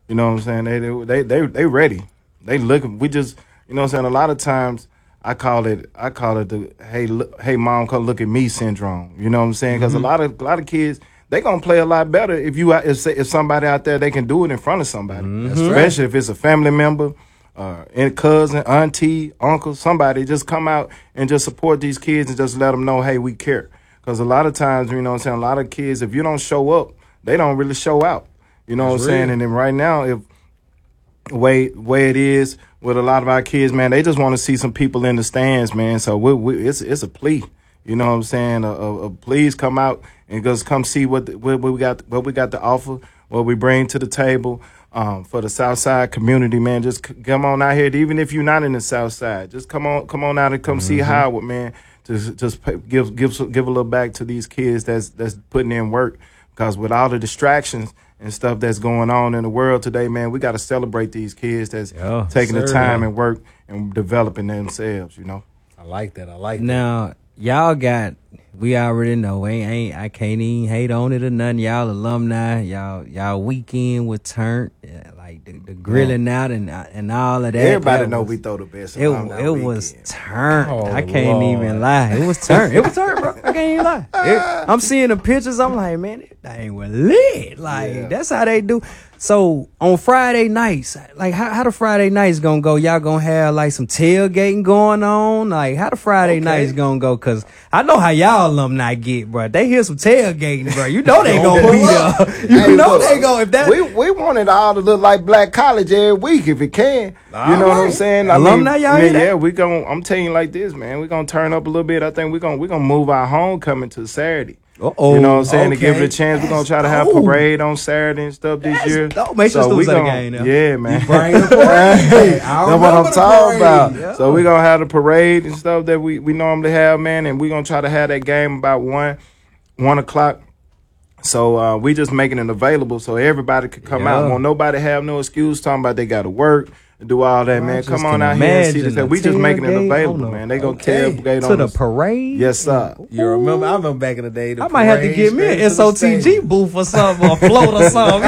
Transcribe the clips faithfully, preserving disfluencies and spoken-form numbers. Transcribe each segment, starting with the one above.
You know what I'm saying? They they they they ready. They looking. We just, you know what I'm saying. A lot of times, I call it I call it the hey look, hey mom, come look at me syndrome. You know what I'm saying? Because mm-hmm. a lot of a lot of kids, they gonna play a lot better if you if if somebody out there they can do it in front of somebody, mm-hmm. especially if it's a family member. Uh, and cousin, auntie, uncle, somebody just come out and just support these kids and just let them know, hey, we care. Because a lot of times, you know what I'm saying, a lot of kids, if you don't show up, they don't really show out. You know That's what I'm real. saying? And then right now, if way way it is with a lot of our kids, man, they just want to see some people in the stands, man. So we, we, it's it's a plea. You know what I'm saying? A, a, a please come out and just come see what, the, what we got what we got to offer, what we bring to the table. Um, for the South Side community, man, just c- come on out here. Even if you're not in the South Side, just come on, come on out and come mm-hmm. see Howard, man. Just, just pay, give, give, give a little back to these kids that's that's putting in work. Because with all the distractions and stuff that's going on in the world today, man, we got to celebrate these kids that's oh, taking sir, the time man. and work and developing themselves. You know. I like that. I like now, that. Now, y'all got. We already know, ain't, ain't I can't even hate on it or nothing. Y'all alumni, y'all y'all weekend was turned, yeah, like the, the grilling yeah. out and and all of that. Everybody that know was, we throw the best. It it was turned. Oh, I can't Lord. even lie. It was turned. It was turned, bro. I can't even lie. It, I'm seeing the pictures. I'm like, man, that thing was lit. Like yeah. that's how they do. So on Friday nights, like how, how the Friday nights gonna go? Y'all gonna have like some tailgating going on? Like how the Friday okay. nights gonna go? Cause I know how y'all alumni get, bro. They hear some tailgating, bro. You know they gonna be there. You hey, know look, they go if that. We we want it all to look like Black College every week if it can. All you know right. what I'm saying? I alumni, mean, y'all I mean, hear yeah, that? we gon' I'm telling you like this, man. We gonna turn up a little bit. I think we gonna we gonna move our homecoming to Saturday. Uh-oh. You know what I'm saying? Okay. To give it a chance, we're gonna try to have a parade on Saturday and stuff this That's year. dope. Make sure so we gonna, game now. Yeah, man. You bring the parade. That's what I'm talking about. Yeah. So we're gonna have the parade and stuff that we, we normally have, man, and we're gonna try to have that game about one, one o'clock. So uh, we just making it available so everybody could come yeah. out. Won't nobody have no excuse talking about they gotta work. Do all that, man. Come on out here and see this. We just making it available, man. They gonna okay. tailgate to on the us. parade. Yes, sir. You remember? I remember back in the day. The I might have to get me an S O T G booth or something, or float or something.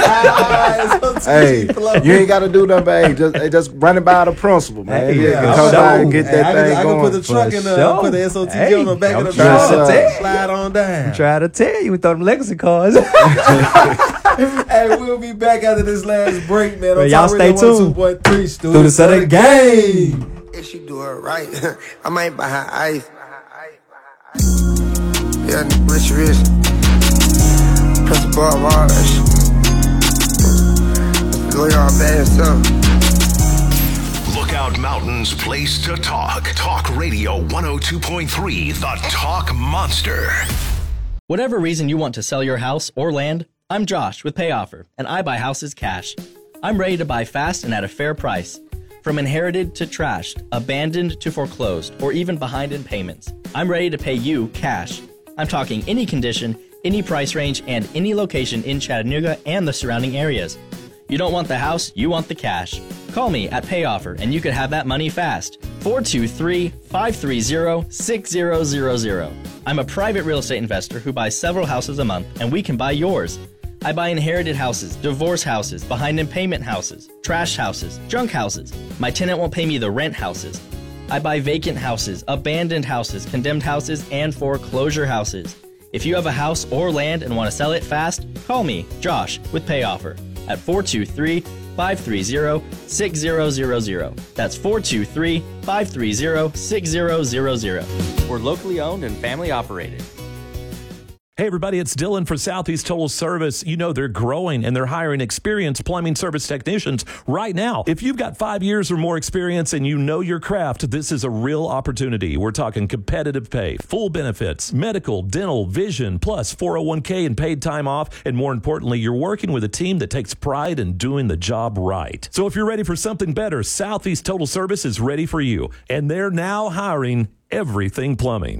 Yeah. Hey, you ain't got to do nothing, but hey, just hey, just run it by the principal, man. Hey, yeah, yeah, come sure. by and get Hey, that I thing can, going. I can put the truck For in the sure. put the S O T G Hey, on the back I'm of the trying truck. to and Slide on down. Try to tell you, we throw them legacy cards. Hey, we'll be back after this last break, man. Well, y'all stay tuned. Through the Southern Game. If she do it right, I might buy her ice. Yeah, rich, rich. Principal of all that shit. Go y'all bad stuff. Lookout Mountain's place to talk. Talk Radio one oh two point three, the Talk Monster. Whatever reason you want to sell your house or land, I'm Josh with PayOffer, and I buy houses cash. I'm ready to buy fast and at a fair price. From inherited to trashed, abandoned to foreclosed, or even behind in payments, I'm ready to pay you cash. I'm talking any condition, any price range, and any location in Chattanooga and the surrounding areas. You don't want the house, you want the cash. Call me at PayOffer and you could have that money fast. four two three, five three zero, six zero zero zero. I'm a private real estate investor who buys several houses a month, and we can buy yours. I buy inherited houses, divorce houses, behind in payment houses, trash houses, junk houses. My tenant won't pay me the rent houses. I buy vacant houses, abandoned houses, condemned houses, and foreclosure houses. If you have a house or land and want to sell it fast, call me, Josh, with PayOffer at four two three, five three zero, six zero zero zero. That's four two three, five three zero, six zero zero zero. We're locally owned and family operated. Hey everybody, it's Dylan for Southeast Total Service. You know they're growing and they're hiring experienced plumbing service technicians right now. If you've got five years or more experience and you know your craft, this is a real opportunity. We're talking competitive pay, full benefits, medical, dental, vision, plus four oh one k and paid time off. And more importantly, you're working with a team that takes pride in doing the job right. So if you're ready for something better, Southeast Total Service is ready for you. And they're now hiring everything plumbing.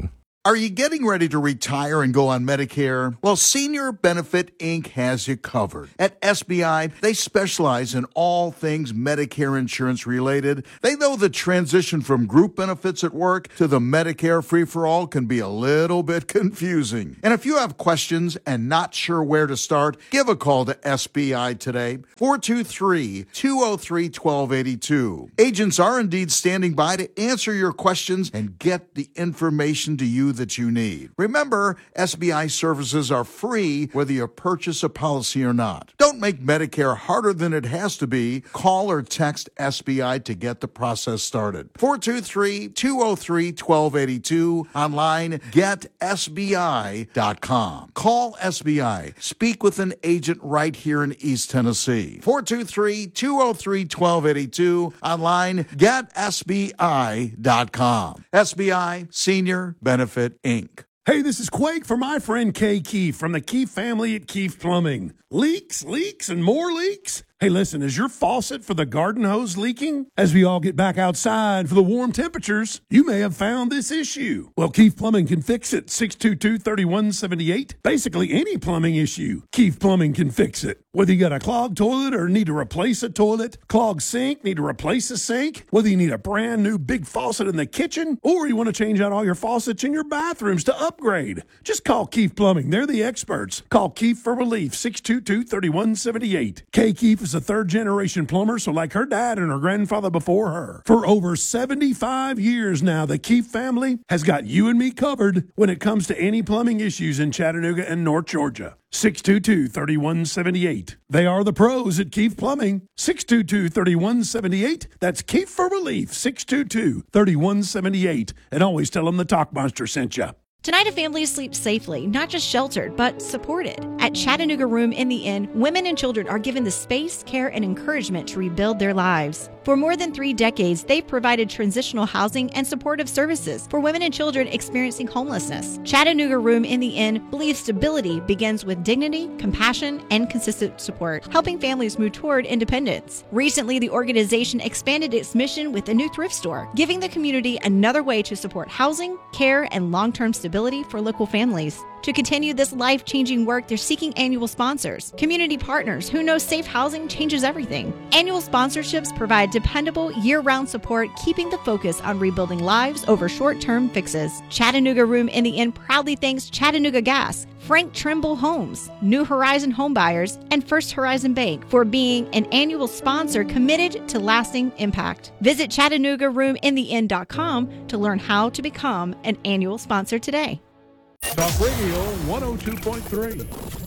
Are you getting ready to retire and go on Medicare? Well, Senior Benefit Incorporated has you covered. At S B I, they specialize in all things Medicare insurance related. They know the transition from group benefits at work to the Medicare free-for-all can be a little bit confusing. And if you have questions and not sure where to start, give a call to S B I today, four two three, two oh three, one two eight two. Agents are indeed standing by to answer your questions and get the information to you that you need. Remember, S B I services are free whether you purchase a policy or not. Don't make Medicare harder than it has to be. Call or text S B I to get the process started. four two three, two oh three, one two eight two. Online, get S B I dot com. Call S B I. Speak with an agent right here in East Tennessee. four two three, two oh three, one two eight two. Online, get S B I dot com. S B I, Senior Benefit Incorporated. Hey, this is Quake for my friend Kay Keefe from the Keefe family at Keefe Plumbing. Leaks, leaks, and more leaks? Hey, listen, is your faucet for the garden hose leaking? As we all get back outside for the warm temperatures, you may have found this issue. Well, Keefe Plumbing can fix it. six two two, three one seven eight. Basically, any plumbing issue, Keefe Plumbing can fix it. Whether you got a clogged toilet or need to replace a toilet, clogged sink, need to replace a sink, whether you need a brand new big faucet in the kitchen, or you want to change out all your faucets in your bathrooms to upgrade, just call Keefe Plumbing. They're the experts. Call Keefe for relief, six two two, three one seven eight. Kay Keefe is a third-generation plumber, so like her dad and her grandfather before her. For over seventy-five years now, the Keefe family has got you and me covered when it comes to any plumbing issues in Chattanooga and North Georgia. six two two, three one seven eight. They are the pros at Keefe Plumbing. six two two, three one seven eight. That's Keefe for relief, six two two, three one seven eight. And always tell them the Talk Monster sent you. Tonight, a family sleeps safely, not just sheltered, but supported. At Chattanooga Room in the Inn, women and children are given the space, care, and encouragement to rebuild their lives. For more than three decades, they've provided transitional housing and supportive services for women and children experiencing homelessness. Chattanooga Room in the Inn believes stability begins with dignity, compassion, and consistent support, helping families move toward independence. Recently, the organization expanded its mission with a new thrift store, giving the community another way to support housing, care, and long-term stability for local families. To continue this life-changing work, they're seeking annual sponsors, community partners who know safe housing changes everything. Annual sponsorships provide dependable, year-round support, keeping the focus on rebuilding lives over short-term fixes. Chattanooga Room in the Inn proudly thanks Chattanooga Gas, Frank Trimble Homes, New Horizon Homebuyers, and First Horizon Bank for being an annual sponsor committed to lasting impact. Visit Chattanooga Room in the Inn dot com to learn how to become an annual sponsor today. Talk Radio one oh two point three.